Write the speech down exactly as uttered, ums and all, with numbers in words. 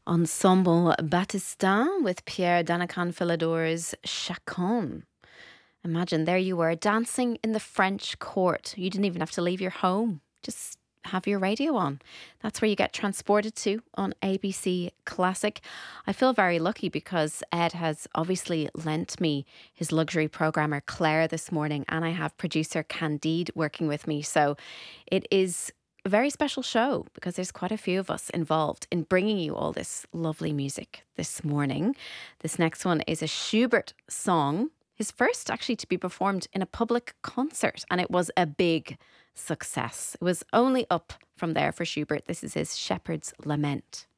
Ensemble Battistin with Pierre Danacan Philidor's Chacon. Imagine there you were dancing in the French court. You didn't even have to leave your home. Just have your radio on. That's where you get transported to on A B C Classic. I feel very lucky because Ed has obviously lent me his luxury programmer Claire this morning, and I have producer Candide working with me. So it is a very special show because there's quite a few of us involved in bringing you all this lovely music this morning. This next one is a Schubert song, his first actually to be performed in a public concert, and it was a big success. It was only up from there for Schubert. This is his Shepherd's Lament.